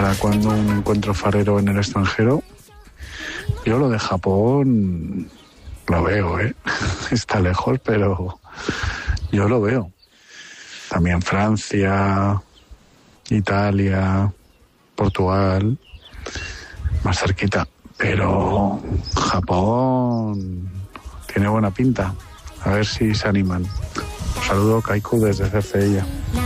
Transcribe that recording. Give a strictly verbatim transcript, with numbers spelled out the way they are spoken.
para cuando un encuentro farero en el extranjero. Yo lo de Japón lo veo, ¿eh? Está lejos, pero yo lo veo. También Francia, Italia, Portugal, más cerquita. Pero Japón tiene buena pinta. A ver si se animan. Un saludo, Kaiku, desde Cercedilla.